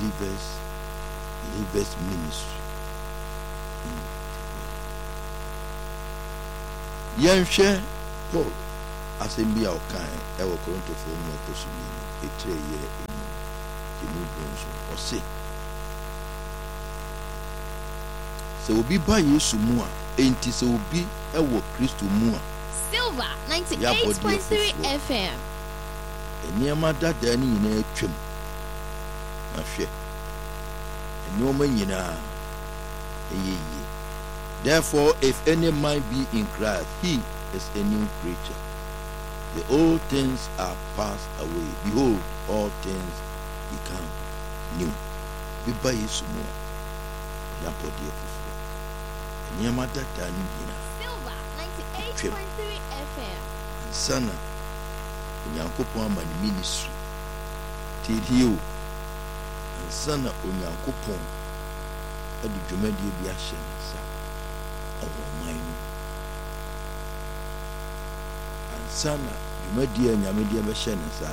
believers ministry. Yenhwe Paul asɛm bi a ɔkan ɛwɔ Korintofoɔ mu akɔsumi ɛtire yɛ emu bonso ɔse sɛ obi ba Yesu mu a enti sɛ obi ɛwɔ Kristo mu a Silver 98.3 FM nneɛma dada ne nyinaa atwam na hwɛ nneɛma nyinaa ɛyɛ yie. Therefore, if any man be in Christ, he is a new creature. The old things are passed away. Behold, all things become new. Biba Yesu mu a yabɔdeɛ foforɔ. Nneɛma dada ne nyinaa. Silver 98.3 FM. Sana Onyankopɔn ama ne ministry. Tidio. Sana Onyankopɔn ɛde dwumadie bi ahyɛ ne nsa. Ansana dwumadie nyamedie bɛhyɛ ne nsa